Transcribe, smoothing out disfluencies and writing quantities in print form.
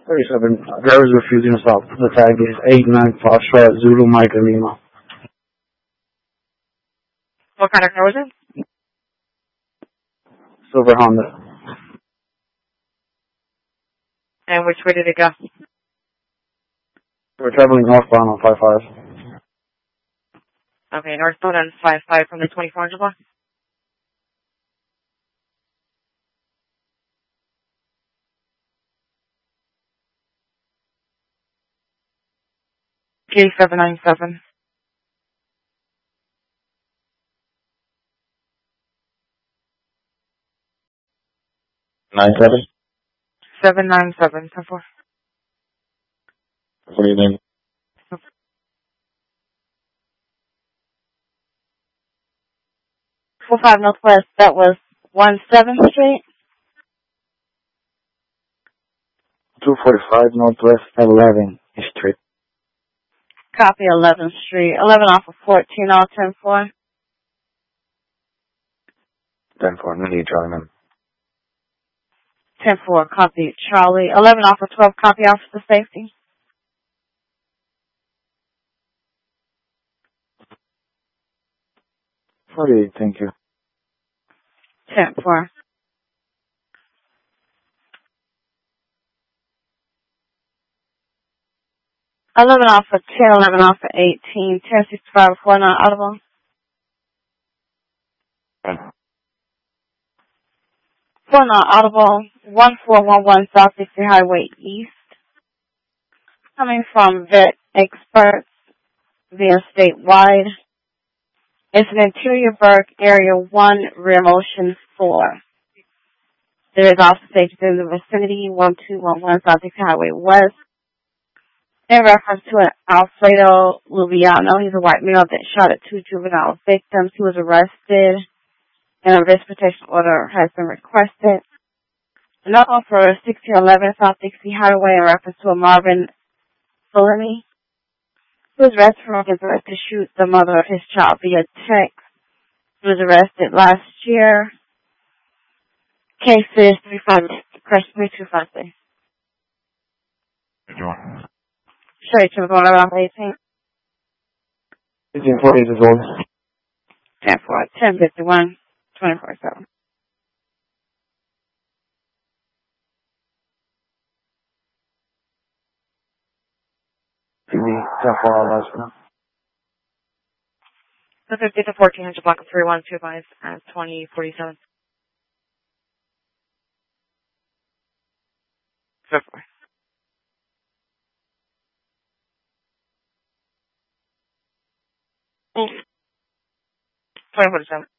37. Drivers refusing to stop. The tag is 89 Foxtrot Zulu Mike Lima. What kind of car was it? Silver Honda. And which way did it go? We're traveling northbound on 55. Okay, northbound on 55 from the 2400 block? K797. 97? 797. 10-4. What do you think? Four five Northwest. That was 17th Street. 245 Northwest 11th Street. Copy 11th Street. 11 off of 14 all 10-4. 10-4. No need, Charlie, man. 10-4. Copy Charlie. 11 off of 12. Copy Officer Safety. 48, thank you. 10-4. 11 off of 10, 11 off of 18, 1065, 4 not audible. Okay. 4 not audible, 1411 South 60 Highway East. Coming from Vet Experts via statewide. It's an interior Burke Area 1, rear motion 4. There is also safety in the vicinity, 1211 South 60 Highway West. In reference to an Alfredo Lubiano, he's a white male that shot at 2 juvenile victims. He was arrested and a risk protection order has been requested. Another for 1611 South 60 Highway in reference to a Marvin Fulani, who was arrested for his threat to shoot the mother of his child via text. He was arrested last year. Case is 3253. Good one. Straight to the border off 18. 1840 is old. 10-4, 1051, 24-7. TV, 10-4 last one. The 50 to 1400 block of 3125 at 2047. 4. 2047.